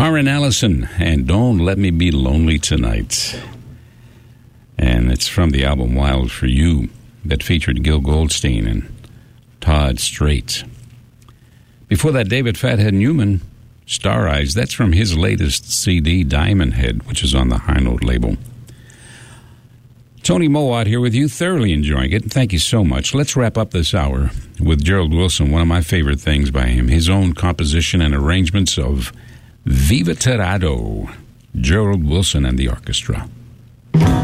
Harlan Ellison and Don't Let Me Be Lonely Tonight. And it's from the album Wild for You that featured Gil Goldstein and Todd Straight. Before that, David Fathead Newman, Star Eyes. That's from his latest CD, Diamond Head, which is on the High Note label. Tony Mowat here with you, thoroughly enjoying it. Thank you so much. Let's wrap up this hour with Gerald Wilson, one of my favorite things by him, his own composition and arrangements of Viva Terrado, Gerald Wilson and the orchestra.